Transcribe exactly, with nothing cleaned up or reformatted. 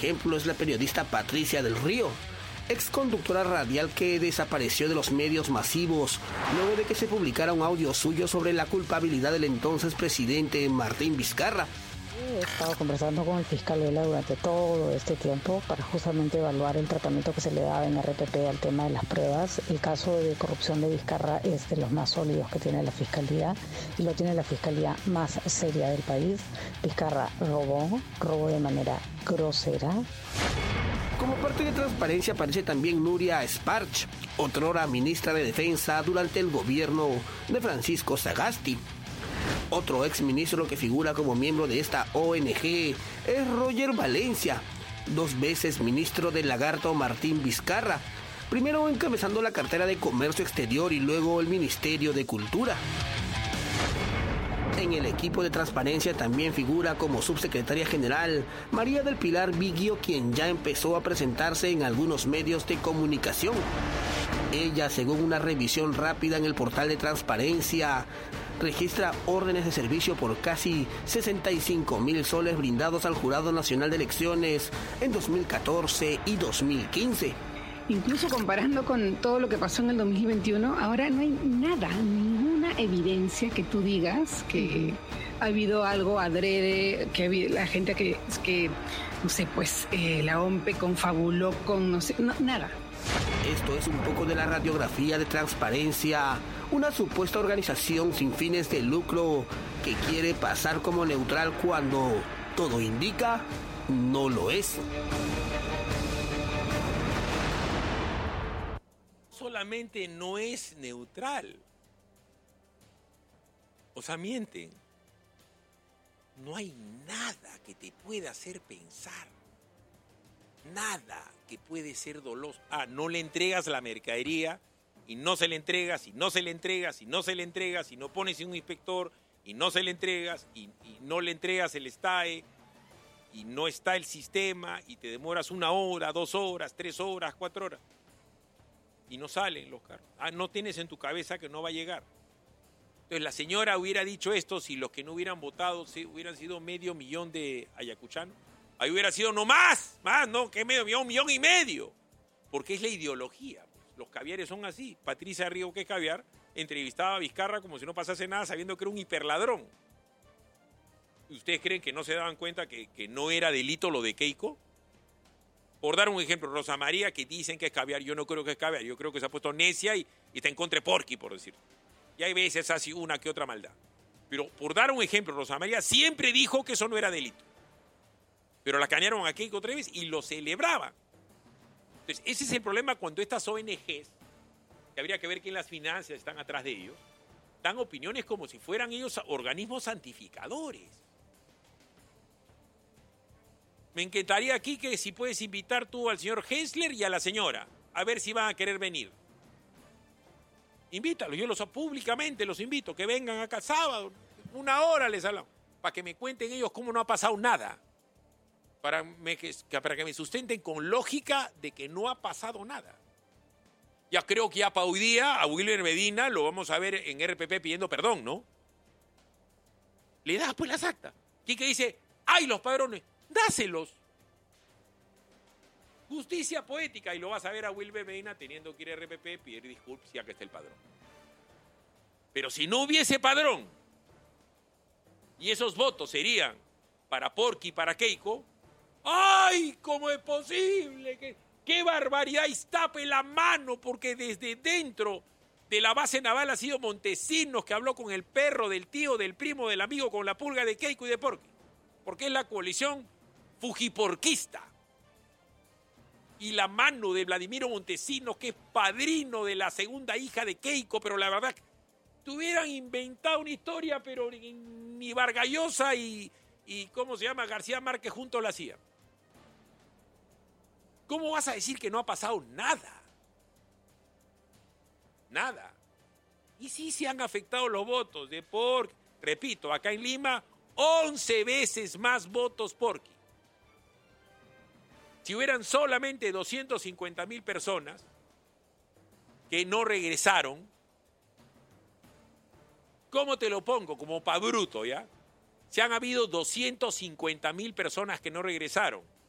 ejemplo, es la periodista Patricia del Río, ex conductora radial que desapareció de los medios masivos luego de que se publicara un audio suyo sobre la culpabilidad del entonces presidente Martín Vizcarra. He estado conversando con el fiscal Vela durante todo este tiempo para justamente evaluar el tratamiento que se le daba en R P P al tema de las pruebas. El caso de corrupción de Vizcarra es de los más sólidos que tiene la Fiscalía y lo tiene la Fiscalía más seria del país. Vizcarra robó, robó de manera grosera. Como parte de transparencia aparece también Nuria Esparch, otrora ministra de Defensa durante el gobierno de Francisco Sagasti. Otro exministro que figura como miembro de esta O N G es Roger Valencia, dos veces ministro del lagarto Martín Vizcarra, primero encabezando la cartera de Comercio Exterior y luego el Ministerio de Cultura. En el equipo de transparencia también figura como subsecretaria general María del Pilar Viggio, quien ya empezó a presentarse en algunos medios de comunicación. Ella, según una revisión rápida en el portal de transparencia, registra órdenes de servicio por casi sesenta y cinco mil soles brindados al Jurado Nacional de Elecciones en dos mil catorce y dos mil quince. Incluso comparando con todo lo que pasó en el dos mil veintiuno, ahora no hay nada, ninguna evidencia que tú digas que ha habido algo adrede, que ha habido la gente que, que no sé, pues eh, la O M P E confabuló con, no sé, no, nada. Esto es un poco de la radiografía de transparencia, una supuesta organización sin fines de lucro que quiere pasar como neutral cuando todo indica no lo es. Solamente no es neutral. O sea, mienten. No hay nada que te pueda hacer pensar. Nada que puede ser doloso. Ah, no le entregas la mercadería y no se le entregas, y no se le entregas, y no se le entregas, y no pones un inspector, y no se le entregas, y, y no le entregas el S T A E, y no está el sistema, y te demoras una hora, dos horas, tres horas, cuatro horas. Y no salen los carros. Ah, no tienes en tu cabeza que no va a llegar. Entonces la señora hubiera dicho esto si los que no hubieran votado si hubieran sido medio millón de ayacuchanos. Ahí hubiera sido no más, más, no, que medio millón, un millón y medio. Porque es la ideología. Pues. Los caviares son así. Patricia Río, que es caviar, entrevistaba a Vizcarra como si no pasase nada, sabiendo que era un hiperladrón. ¿Y ustedes creen que no se daban cuenta que, que no era delito lo de Keiko? Por dar un ejemplo, Rosa María, que dicen que es caviar, yo no creo que es caviar, yo creo que se ha puesto necia y, y está en contra de Porky, por decir. Y hay veces así una que otra maldad. Pero por dar un ejemplo, Rosa María siempre dijo que eso no era delito. Pero la cañaron a Keiko otra vez y lo celebraban. Entonces, ese es el problema cuando estas O N Ges, que habría que ver quién las financia, están atrás de ellos, dan opiniones como si fueran ellos organismos santificadores. Me encantaría aquí que si puedes invitar tú al señor Hensler y a la señora, a ver si van a querer venir. Invítalos, yo los públicamente los invito, que vengan acá sábado, una hora les hablamos, para que me cuenten ellos cómo no ha pasado nada, para, me, para que me sustenten con lógica de que no ha pasado nada. Ya creo que ya para hoy día a Wilmer Medina lo vamos a ver en R P P pidiendo perdón, ¿no? Le das pues las actas. ¿Quién que dice, ay, los padrones? Dáselos. Justicia poética. Y lo vas a ver a Wilmer Medina teniendo que ir a R P P pedir disculpas ya que está el padrón. Pero si no hubiese padrón y esos votos serían para Porky y para Keiko, ¡ay! ¿Cómo es posible? ¿Qué, qué barbaridad! Y tape la mano porque desde dentro de la base naval ha sido Montesinos que habló con el perro del tío, del primo, del amigo, con la pulga de Keiko y de Porky. Porque es la coalición fujiporquista. Y la mano de Vladimiro Montesinos, que es padrino de la segunda hija de Keiko, pero la verdad, tuvieran inventado una historia, pero ni Vargas Llosa y, y, ¿cómo se llama? García Márquez juntos la hacían. ¿Cómo vas a decir que no ha pasado nada? Nada. Y sí se han afectado los votos de Porky. Repito, acá en Lima, once veces más votos Porky. Si hubieran solamente doscientas cincuenta mil personas que no regresaron, ¿cómo te lo pongo? Como pa' bruto, ¿ya? Si han habido doscientas cincuenta mil personas que no regresaron